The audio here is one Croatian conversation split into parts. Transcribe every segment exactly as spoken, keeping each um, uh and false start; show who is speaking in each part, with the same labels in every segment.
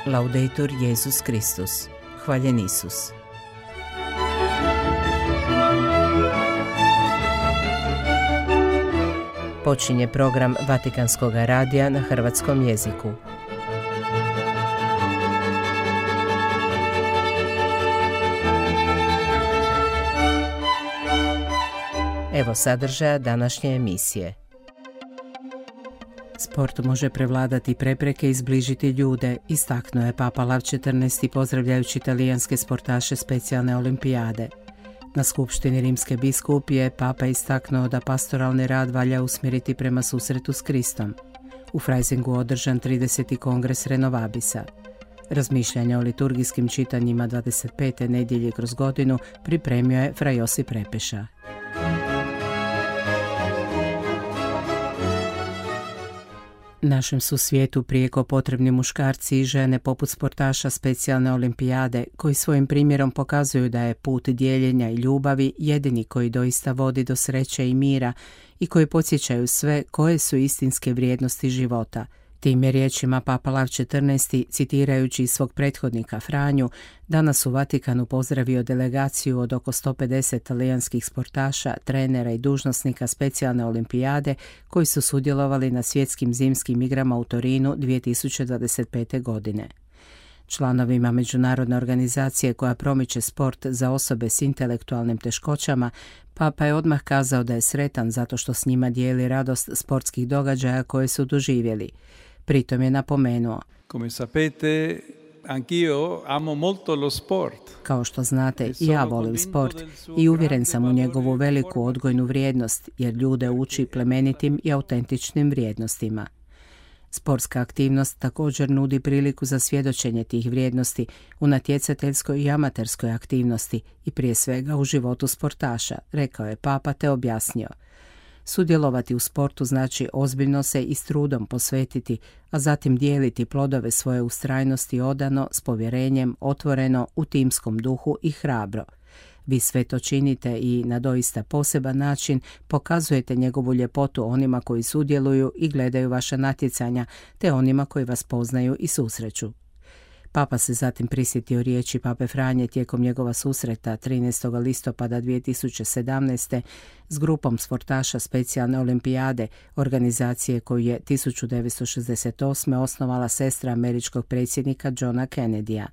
Speaker 1: Laudetur Jesus Christus. Hvaljen Isus. Počinje program Vatikanskog radija na hrvatskom jeziku. Evo sadržaja današnje emisije. Sport može prevladati prepreke i zbližiti ljude, istaknuo je Papa Lav četrnaesti pozdravljajući talijanske sportaše specijalne olimpijade. Na skupštini Rimske biskupije Papa istaknuo da pastoralni rad valja usmjeriti prema susretu s Kristom. U Freisingu održan trideseti kongres Renovabisa. Razmišljanja o liturgijskim čitanjima dvadeset pete nedjelje kroz godinu pripremio je fra Josip Repeša. Našem su svijetu prijeko potrebni muškarci i žene poput sportaša specijalne olimpijade koji svojim primjerom pokazuju da je put dijeljenja i ljubavi jedini koji doista vodi do sreće i mira i koji podsjećaju sve koje su istinske vrijednosti života. Tim je riječima Papa Lav četrnaesti, citirajući svog prethodnika Franju, danas u Vatikanu pozdravio delegaciju od oko sto pedeset talijanskih sportaša, trenera i dužnosnika specijalne olimpijade koji su sudjelovali na svjetskim zimskim igrama u Torinu dvije tisuće dvadeset pete. godine. Članovima međunarodne organizacije koja promiče sport za osobe s intelektualnim teškoćama, Papa je odmah kazao da je sretan zato što s njima dijeli radost sportskih događaja koje su doživjeli. Pritom je napomenuo:
Speaker 2: Come sapete, anch'io amo molto lo sport.
Speaker 1: Kao što znate, i ja volim sport i uvjeren sam u njegovu veliku odgojnu vrijednost, jer ljude uči plemenitim i autentičnim vrijednostima. Sportska aktivnost također nudi priliku za svjedočenje tih vrijednosti u natjecateljskoj i amaterskoj aktivnosti i prije svega u životu sportaša, rekao je Papa te objasnio. Sudjelovati u sportu znači ozbiljno se i s trudom posvetiti, a zatim dijeliti plodove svoje ustrajnosti odano, s povjerenjem, otvoreno, u timskom duhu i hrabro. Vi sve to činite i na doista poseban način pokazujete njegovu ljepotu onima koji sudjeluju i gledaju vaša natjecanja, te onima koji vas poznaju i susreću. Papa se zatim prisjetio riječi Pape Franje tijekom njegova susreta trinaestog listopada dvije tisuće sedamnaeste. s grupom sportaša specijalne olimpijade, organizacije koju je tisuću devetsto šezdeset osme. osnovala sestra američkog predsjednika Johna Kennedyja.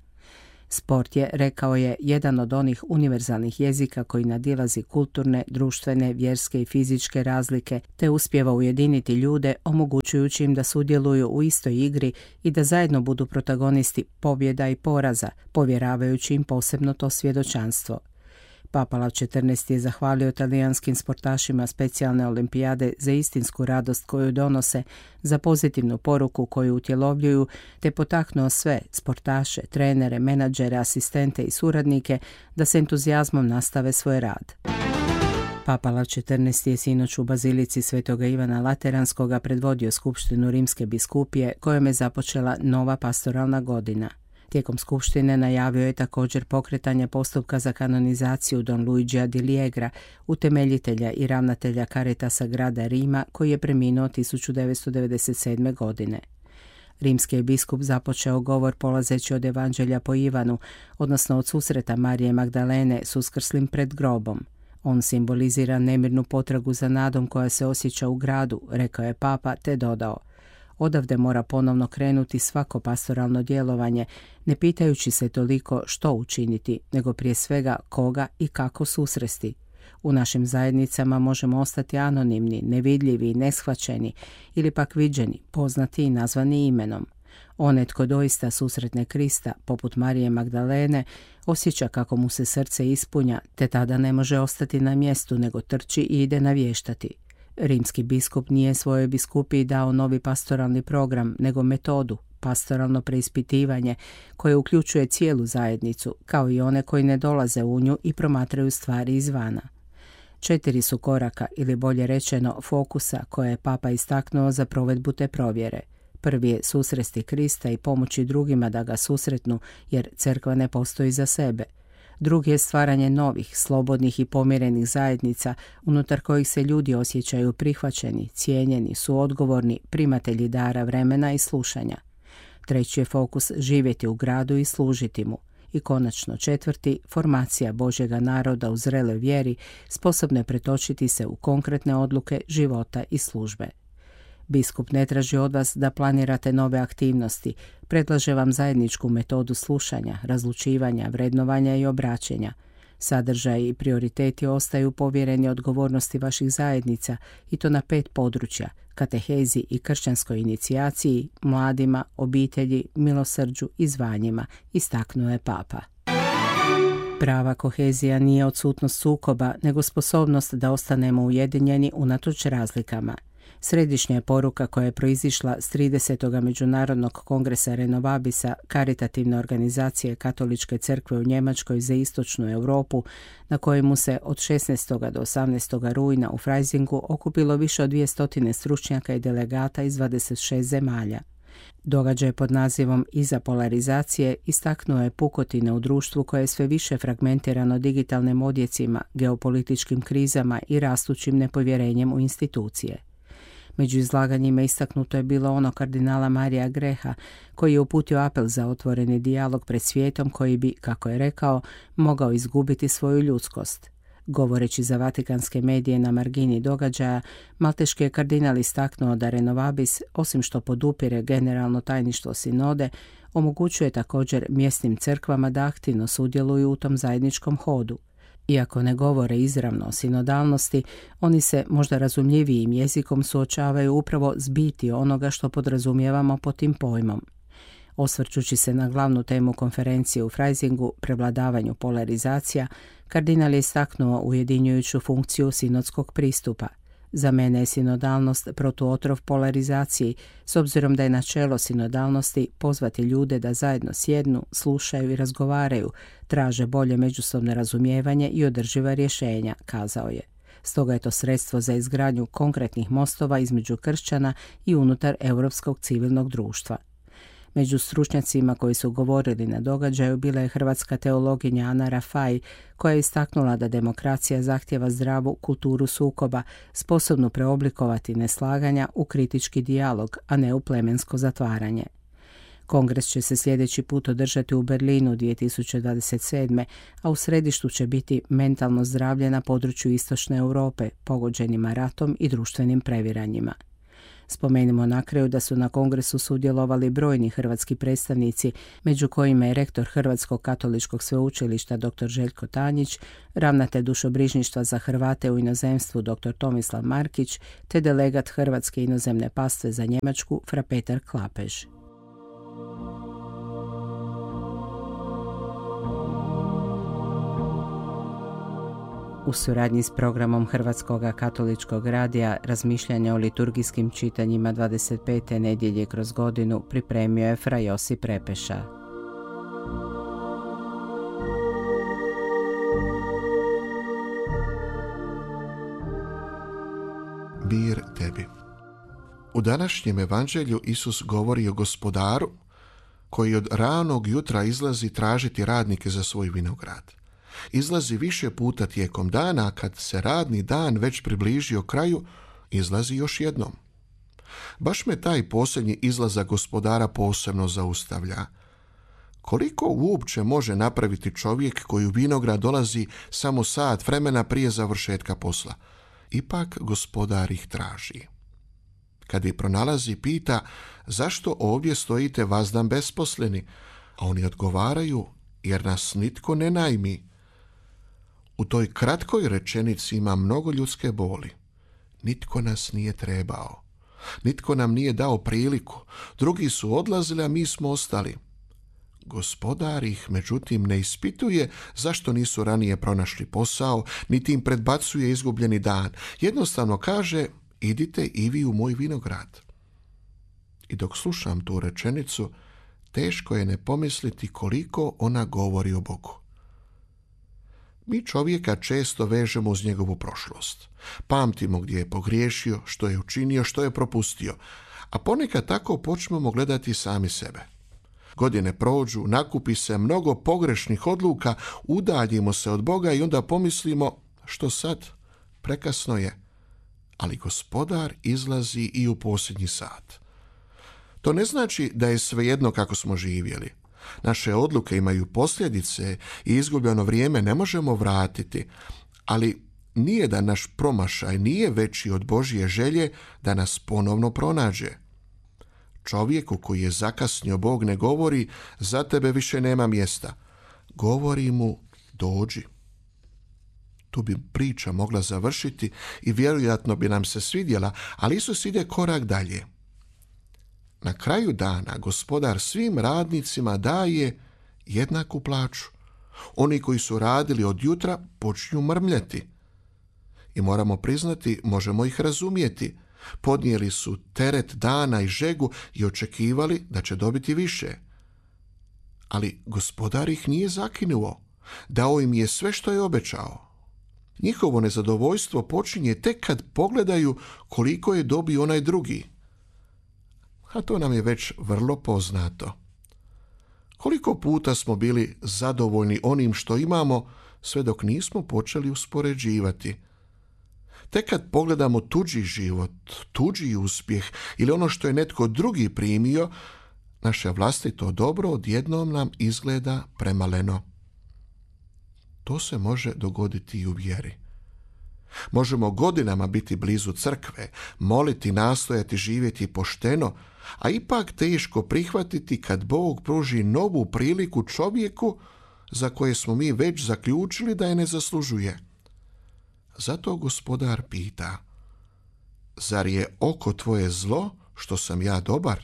Speaker 1: Sport je, rekao je, jedan od onih univerzalnih jezika koji nadilazi kulturne, društvene, vjerske i fizičke razlike, te uspijeva ujediniti ljude, omogućujući im da sudjeluju u istoj igri i da zajedno budu protagonisti pobjeda i poraza, povjeravajući im posebno to svjedočanstvo. Papa Lav četrnaesti je zahvalio talijanskim sportašima specijalne olimpijade za istinsku radost koju donose, za pozitivnu poruku koju utjelovljuju, te potaknuo sve sportaše, trenere, menadžere, asistente i suradnike da s entuzijazmom nastave svoj rad. Papa Lav četrnaesti je sinoć u bazilici Svetoga Ivana Lateranskoga predvodio skupštinu Rimske biskupije kojom je započela nova pastoralna godina. Tijekom skupštine najavio je također pokretanje postupka za kanonizaciju Don Luigija di Liegra, utemeljitelja i ravnatelja Caritasa grada Rima, koji je preminuo tisuću devetsto devedeset sedme. godine. Rimski je biskup započeo govor polazeći od Evanđelja po Ivanu, odnosno od susreta Marije Magdalene s uskrslim pred grobom. On simbolizira nemirnu potragu za nadom koja se osjeća u gradu, rekao je Papa, te dodao: Odavde mora ponovno krenuti svako pastoralno djelovanje, ne pitajući se toliko što učiniti, nego prije svega koga i kako susresti. U našim zajednicama možemo ostati anonimni, nevidljivi i neshvaćeni, ili pak viđeni, poznati i nazvani imenom. Onaj tko doista susretne Krista, poput Marije Magdalene, osjeća kako mu se srce ispunja, te tada ne može ostati na mjestu, nego trči i ide navještati. Rimski biskup nije svojoj biskupiji dao novi pastoralni program, nego metodu, pastoralno preispitivanje, koje uključuje cijelu zajednicu, kao i one koji ne dolaze u nju i promatraju stvari izvana. Četiri su koraka, ili bolje rečeno fokusa, koje je Papa istaknuo za provedbu te provjere. Prvi je susresti Krista i pomoći drugima da ga susretnu, jer crkva ne postoji za sebe. Drugi je stvaranje novih, slobodnih i pomirenih zajednica unutar kojih se ljudi osjećaju prihvaćeni, cijenjeni, suodgovorni, primatelji dara vremena i slušanja. Treći je fokus živjeti u gradu i služiti mu. I konačno četvrti, formacija Božjega naroda u zreloj vjeri sposobne pretočiti se u konkretne odluke života i službe. Biskup ne traži od vas da planirate nove aktivnosti, predlaže vam zajedničku metodu slušanja, razlučivanja, vrednovanja i obraćenja. Sadržaji i prioriteti ostaju povjereni odgovornosti vaših zajednica i to na pet područja: katehezi i kršćanskoj inicijaciji, mladima, obitelji, milosrđu i zvanjima, istaknuo je Papa. Prava kohezija nije odsutnost sukoba, nego sposobnost da ostanemo ujedinjeni unatoč razlikama. Središnja je poruka koja je proizišla s tridesetog Međunarodnog kongresa Renovabisa, karitativne organizacije Katoličke crkve u Njemačkoj za istočnu Europu, na kojemu se od šesnaestog do osamnaestog rujna u Freisingu okupilo više od dvije stotine stručnjaka i delegata iz dvadeset šest zemalja. Događaj pod nazivom Iza polarizacije istaknuo je pukotine u društvu koje je sve više fragmentirano digitalnim odjecima, geopolitičkim krizama i rastućim nepovjerenjem u institucije. Među izlaganjima istaknuto je bilo ono kardinala Marija Greha, koji je uputio apel za otvoreni dijalog pred svijetom koji bi, kako je rekao, mogao izgubiti svoju ljudskost. Govoreći za vatikanske medije na margini događaja, malteški je kardinal istaknuo da Renovabis, osim što podupire generalno tajništvo sinode, omogućuje također mjesnim crkvama da aktivno sudjeluju u tom zajedničkom hodu. Iako ne govore izravno o sinodalnosti, oni se možda razumljivijim jezikom suočavaju upravo s biti onoga što podrazumijevamo pod tim pojmom. Osvrćući se na glavnu temu konferencije u Freisingu, prevladavanju polarizacija, kardinal je istaknuo ujedinjujuću funkciju sinodskog pristupa. Za mene je sinodalnost protuotrov polarizaciji, s obzirom da je načelo sinodalnosti pozvati ljude da zajedno sjednu, slušaju i razgovaraju, traže bolje međusobno razumijevanje i održiva rješenja, kazao je. Stoga je to sredstvo za izgradnju konkretnih mostova između kršćana i unutar europskog civilnog društva. Među stručnjacima koji su govorili na događaju bila je hrvatska teologinja Ana Rafaj, koja je istaknula da demokracija zahtijeva zdravu kulturu sukoba, sposobnu preoblikovati neslaganja u kritički dijalog, a ne u plemensko zatvaranje. Kongres će se sljedeći put održati u Berlinu dvije tisuće dvadeset sedme. a u središtu će biti mentalno zdravlje na području istočne Europe, pogođenima ratom i društvenim previranjima. Spomenimo na kraju da su na kongresu sudjelovali brojni hrvatski predstavnici, među kojima je rektor Hrvatskog katoličkog sveučilišta dr. Željko Tanjić, ravnatelj dušobrižništva za Hrvate u inozemstvu dr. Tomislav Markić, te delegat Hrvatske inozemne pastve za Njemačku fra Petar Klapež. U suradnji s programom Hrvatskog katoličkog radija razmišljanja o liturgijskim čitanjima dvadeset pete nedjelje kroz godinu pripremio je fra Josip Repeša.
Speaker 3: Mir tebi. U današnjem evanđelju Isus govori o gospodaru koji od ranog jutra izlazi tražiti radnike za svoj vinograd. Izlazi više puta tijekom dana, a kad se radni dan već približio kraju, izlazi još jednom. Baš me taj posljednji izlazak gospodara posebno zaustavlja. Koliko uopće može napraviti čovjek koji u vinograd dolazi samo sat vremena prije završetka posla? Ipak gospodar ih traži. Kad ih pronalazi, pita: zašto ovdje stojite vazdan besposleni? A oni odgovaraju: jer nas nitko ne najmi. U toj kratkoj rečenici ima mnogo ljudske boli. Nitko nas nije trebao. Nitko nam nije dao priliku. Drugi su odlazili, a mi smo ostali. Gospodar ih, međutim, ne ispituje zašto nisu ranije pronašli posao, niti im predbacuje izgubljeni dan. Jednostavno kaže: idite i vi u moj vinograd. I dok slušam tu rečenicu, teško je ne pomisliti koliko ona govori o Bogu. Mi čovjeka često vežemo uz njegovu prošlost. Pamtimo gdje je pogriješio, što je učinio, što je propustio. A ponekad tako počnemo gledati sami sebe. Godine prođu, nakupi se mnogo pogrešnih odluka, udaljimo se od Boga i onda pomislimo: što sad? Prekasno je. Ali gospodar izlazi i u posljednji sat. To ne znači da je svejedno kako smo živjeli. Naše odluke imaju posljedice i izgubljeno vrijeme ne možemo vratiti, ali nije da naš promašaj nije veći od Božje želje da nas ponovno pronađe. Čovjeku koji je zakasnio Bog ne govori za tebe više nema mjesta. Govori mu dođi. Tu bi priča mogla završiti i vjerojatno bi nam se svidjela, ali Isus ide korak dalje. Na kraju dana gospodar svim radnicima daje jednaku plaću. Oni koji su radili od jutra počinju mrmljati. I moramo priznati, možemo ih razumjeti. Podnijeli su teret dana i žegu i očekivali da će dobiti više. Ali gospodar ih nije zakinuo. Dao im je sve što je obećao. Njihovo nezadovoljstvo počinje tek kad pogledaju koliko je dobio onaj drugi. A to nam je već vrlo poznato. Koliko puta smo bili zadovoljni onim što imamo, sve dok nismo počeli uspoređivati. Tek kad pogledamo tuđi život, tuđi uspjeh ili ono što je netko drugi primio, naše vlastito dobro odjednom nam izgleda premaleno. To se može dogoditi i u vjeri. Možemo godinama biti blizu crkve, moliti, nastojati živjeti pošteno, a ipak teško prihvatiti kad Bog pruži novu priliku čovjeku za koje smo mi već zaključili da je ne zaslužuje. Zato gospodar pita, zar je oko tvoje zlo što sam ja dobar?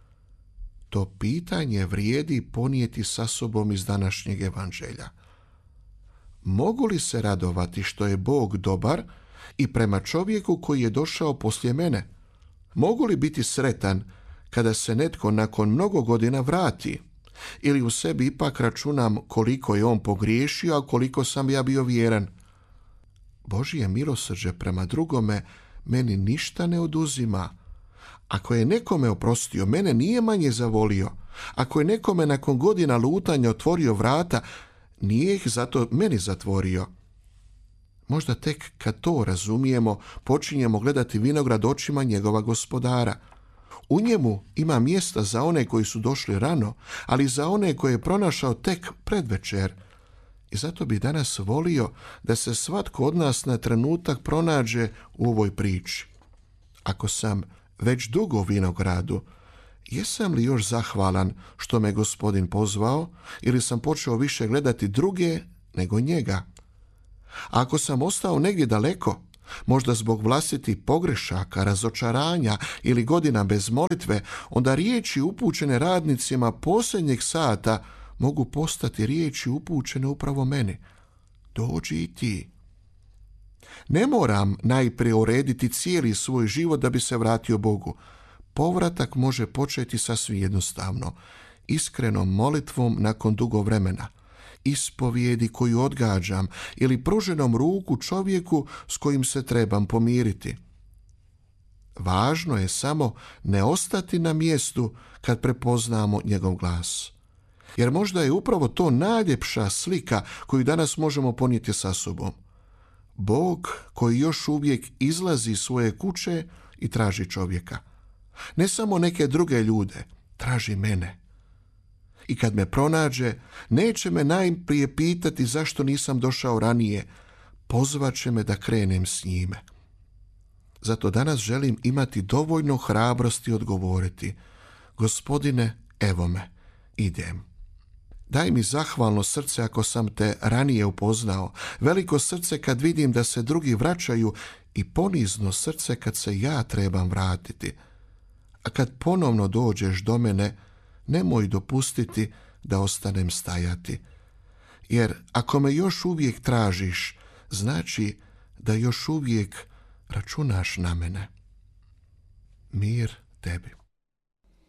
Speaker 3: To pitanje vrijedi ponijeti sa sobom iz današnjeg evanđelja. Mogu li se radovati što je Bog dobar i prema čovjeku koji je došao poslije mene? Mogu li biti sretan kada se netko nakon mnogo godina vrati? Ili u sebi ipak računam koliko je on pogriješio, a koliko sam ja bio vjeran? Božje milosrđe prema drugome meni ništa ne oduzima. Ako je nekome oprostio, mene nije manje zavolio. Ako je nekome nakon godina lutanja otvorio vrata, nije ih zato meni zatvorio. Možda tek kad to razumijemo, počinjemo gledati vinograd očima njegova gospodara. U njemu ima mjesta za one koji su došli rano, ali za one koje je pronašao tek predvečer. I zato bi danas volio da se svatko od nas na trenutak pronađe u ovoj priči. Ako sam već dugo u vinogradu, jesam li još zahvalan što me Gospodin pozvao ili sam počeo više gledati druge nego njega? A ako sam ostao negdje daleko, možda zbog vlastitih pogrešaka, razočaranja ili godina bez molitve, onda riječi upućene radnicima posljednjeg sata mogu postati riječi upućene upravo meni. Dođi i ti. Ne moram najprije urediti cijeli svoj život da bi se vratio Bogu. Povratak može početi sasvim jednostavno, iskrenom molitvom nakon dugo vremena, ispovijedi koju odgađam ili pruženom ruku čovjeku s kojim se trebam pomiriti. Važno je samo ne ostati na mjestu kad prepoznamo njegov glas. Jer možda je upravo to najljepša slika koju danas možemo ponijeti sa sobom. Bog koji još uvijek izlazi iz svoje kuće i traži čovjeka. Ne samo neke druge ljude, traži mene. I kad me pronađe, neće me najprije pitati zašto nisam došao ranije, pozvat će me da krenem s njime. Zato danas želim imati dovoljno hrabrosti odgovoriti, Gospodine, evo me, idem. Daj mi zahvalno srce ako sam te ranije upoznao, veliko srce kad vidim da se drugi vraćaju i ponizno srce kad se ja trebam vratiti. A kad ponovno dođeš do mene, nemoj dopustiti da ostanem stajati. Jer ako me još uvijek tražiš, znači da još uvijek računaš na mene. Mir tebi.